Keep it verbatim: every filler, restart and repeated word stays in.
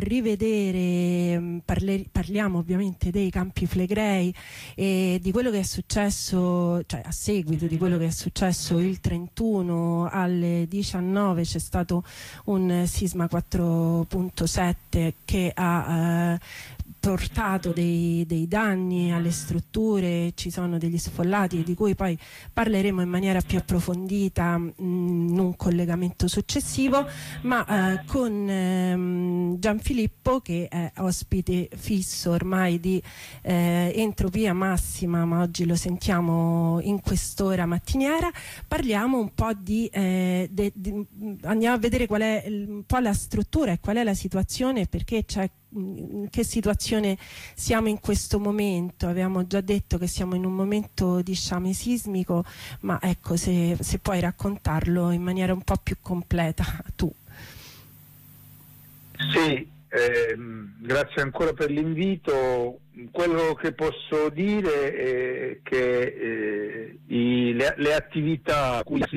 rivedere, parle, parliamo ovviamente dei Campi Flegrei e di quello che è successo, cioè a seguito di quello che è successo il trentuno alle diciannove. C'è stato un sisma quattro virgola sette che ha eh, portato dei, dei danni alle strutture, ci sono degli sfollati di cui poi parleremo in maniera più approfondita mh, in un collegamento successivo, ma eh, con ehm, Gianfilippo, che è ospite fisso ormai di eh, Entropia Massima, ma oggi lo sentiamo in quest'ora mattiniera, parliamo un po' di, eh, de, de, andiamo a vedere qual è un po' la struttura e qual è la situazione, perché c'è in che situazione siamo in questo momento. Abbiamo già detto che siamo in un momento di sciame sismico, ma ecco, se, se puoi raccontarlo in maniera un po' più completa tu. Sì, ehm, grazie ancora per l'invito. Quello che posso dire è che eh, i, le, le attività a cui si